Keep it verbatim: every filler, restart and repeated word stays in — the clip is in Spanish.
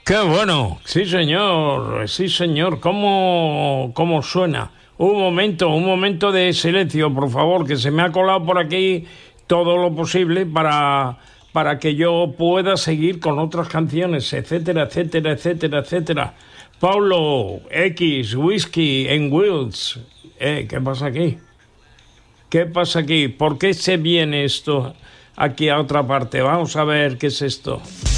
Qué bueno, sí señor, sí señor, ¿cómo, cómo suena? Un momento, un momento de silencio, por favor, que se me ha colado por aquí todo lo posible para, para que yo pueda seguir con otras canciones, etcétera, etcétera, etcétera, etcétera. Paulo, X, Whisky en Wheels. Eh, ¿qué pasa aquí? ¿Qué pasa aquí? ¿Por qué se viene esto aquí a otra parte? Vamos a ver qué es esto.